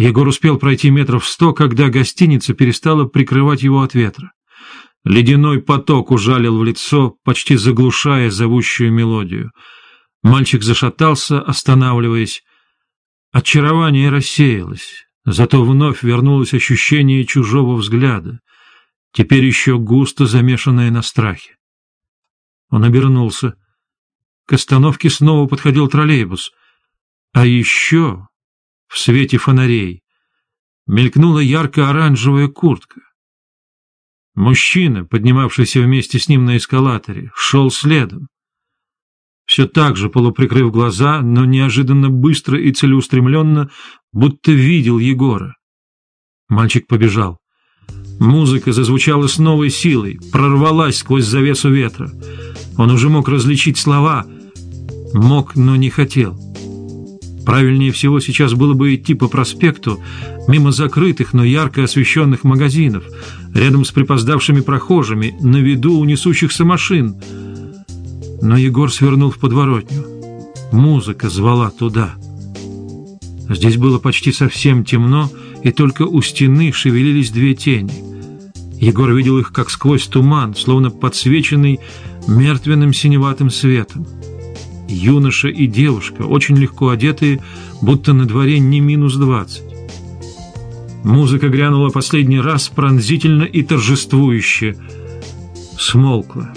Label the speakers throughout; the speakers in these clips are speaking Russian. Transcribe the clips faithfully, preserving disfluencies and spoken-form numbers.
Speaker 1: Егор успел пройти метров сто, когда гостиница перестала прикрывать его от ветра. Ледяной поток ужалил в лицо, почти заглушая зовущую мелодию. Мальчик зашатался, останавливаясь. Очарование рассеялось, зато вновь вернулось ощущение чужого взгляда, теперь еще густо замешанное на страхе. Он обернулся. К остановке снова подходил троллейбус. А еще в свете фонарей мелькнула ярко-оранжевая куртка. Мужчина, поднимавшийся вместе с ним на эскалаторе, шел следом. Все так же, полуприкрыв глаза, но неожиданно быстро и целеустремленно, будто видел Егора. Мальчик побежал. Музыка зазвучала с новой силой, прорвалась сквозь завесу ветра. Он уже мог различить слова. Мог, но не хотел. Правильнее всего сейчас было бы идти по проспекту, мимо закрытых, но ярко освещенных магазинов, рядом с припоздавшими прохожими, на виду у несущихся машин. Но Егор свернул в подворотню. Музыка звала туда. Здесь было почти совсем темно, и только у стены шевелились две тени. Егор видел их как сквозь туман, словно подсвеченный мертвенным синеватым светом. Юноша и девушка, очень легко одетые, будто на дворе не минус двадцать. Музыка грянула последний раз пронзительно и торжествующе. Смолкла.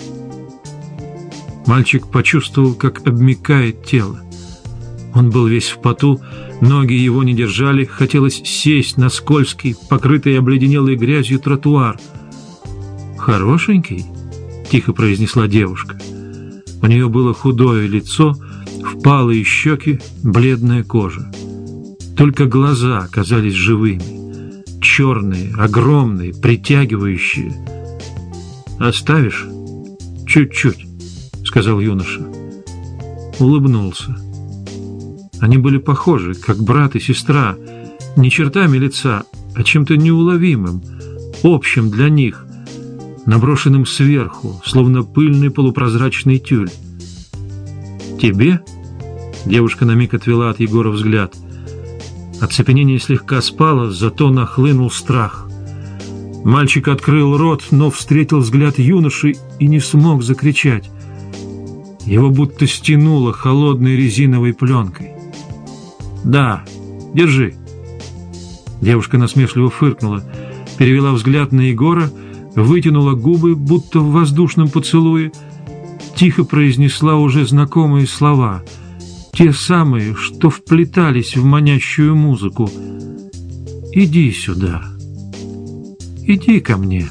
Speaker 1: Мальчик почувствовал, как обмякает тело. Он был весь в поту, ноги его не держали, хотелось сесть на скользкий, покрытый обледенелой грязью тротуар. «Хорошенький?» — тихо произнесла девушка. У нее было худое лицо, впалые щеки, бледная кожа. Только глаза казались живыми, черные, огромные, притягивающие. «Оставишь?» «Чуть-чуть», — сказал юноша. Улыбнулся. Они были похожи, как брат и сестра, не чертами лица, а чем-то неуловимым, общим для них, наброшенным сверху, словно пыльный полупрозрачный тюль. «Тебе?» — девушка на миг отвела от Егора взгляд. Оцепенение слегка спало, зато нахлынул страх. Мальчик открыл рот, но встретил взгляд юноши и не смог закричать. Его будто стянуло холодной резиновой пленкой. «Да, держи». Девушка насмешливо фыркнула, перевела взгляд на Егора, вытянула губы, будто в воздушном поцелуе, тихо произнесла уже знакомые слова, те самые, что вплетались в манящую музыку. «Иди сюда. Иди ко мне».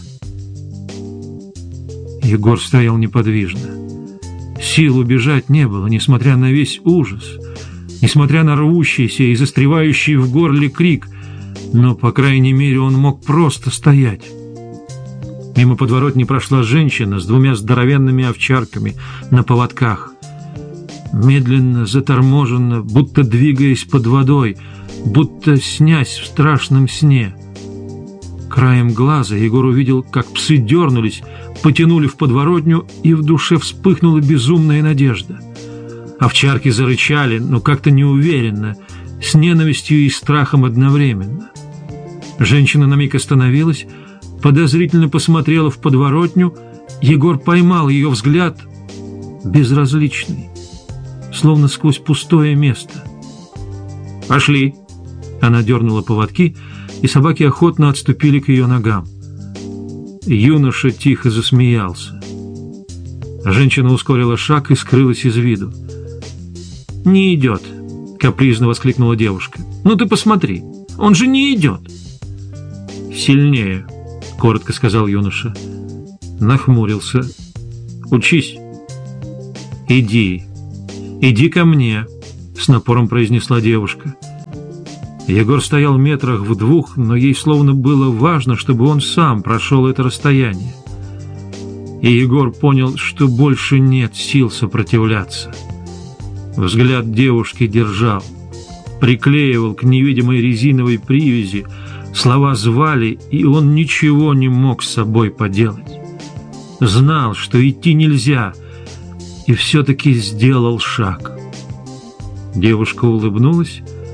Speaker 1: Егор стоял неподвижно. Сил убежать не было, несмотря на весь ужас, несмотря на рвущийся и застревающий в горле крик, но, по крайней мере, он мог просто стоять. Мимо подворотни прошла женщина с двумя здоровенными овчарками на поводках. Медленно, заторможенно, будто двигаясь под водой, будто снясь в страшном сне. Краем глаза Егор увидел, как псы дернулись, потянули в подворотню, и в душе вспыхнула безумная надежда. Овчарки зарычали, но как-то неуверенно, с ненавистью и страхом одновременно. Женщина на миг остановилась, подозрительно посмотрела в подворотню. Егор поймал ее взгляд, безразличный, словно сквозь пустое место. «Пошли!» Она дернула поводки, и собаки охотно отступили к ее ногам. Юноша тихо засмеялся. Женщина ускорила шаг и скрылась из виду. «Не идет!» — капризно воскликнула девушка. «Ну ты посмотри, он же не идет!» «Сильнее!» — коротко сказал юноша. Нахмурился. «Учись!» «Иди! Иди ко мне!» — с напором произнесла девушка. Егор стоял метрах в двух, но ей словно было важно, чтобы он сам прошел это расстояние. И Егор понял, что больше нет сил сопротивляться. Взгляд девушки держал, приклеивал к невидимой резиновой привязи, слова звали, и он ничего не мог с собой поделать. Знал, что идти нельзя, и все-таки сделал шаг. Девушка улыбнулась,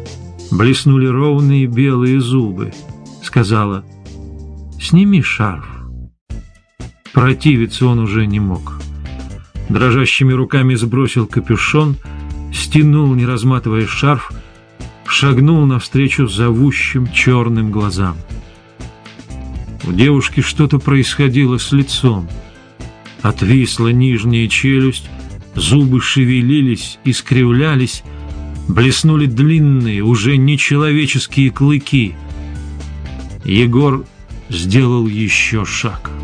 Speaker 1: Блеснули ровные белые зубы. Сказала: «Сними шарф». Противиться он уже не мог. Дрожащими руками сбросил капюшон, стянул, не разматывая шарф, шагнул навстречу зовущим черным глазам. У девушки что-то происходило с лицом. Отвисла нижняя челюсть, зубы шевелились, искривлялись, блеснули длинные, уже нечеловеческие клыки. Егор сделал еще шаг.